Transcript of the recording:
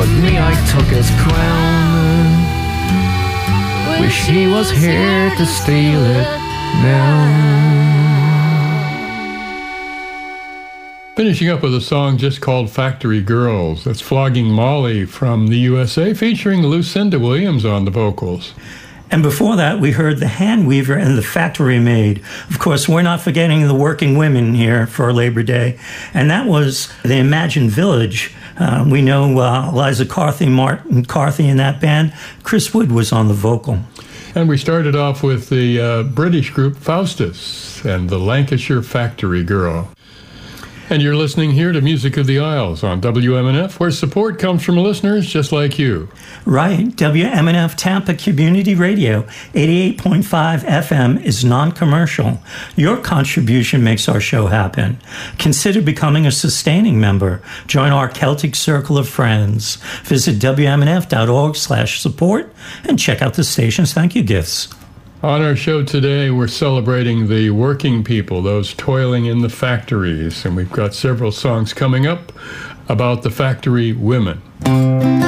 but me I took his crown. Wish he was here to steal it now. Finishing up with a song just called Factory Girls. That's Flogging Molly from the USA, featuring Lucinda Williams on the vocals. And before that, we heard The Hand Weaver and The Factory Maid. Of course, we're not forgetting the working women here for Labor Day. And that was the Imagine Village. We know Eliza Carthy, Martin Carthy in that band. Chris Wood was on the vocal. And we started off with the British group Faustus and the Lancashire Factory Girl. And you're listening here to Music of the Isles on WMNF, where support comes from listeners just like you. Right. WMNF Tampa Community Radio, 88.5 FM is non-commercial. Your contribution makes our show happen. Consider becoming a sustaining member. Join our Celtic Circle of Friends. Visit WMNF.org/support and check out the station's thank you gifts. On our show today, we're celebrating the working people, those toiling in the factories, and we've got several songs coming up about the factory women.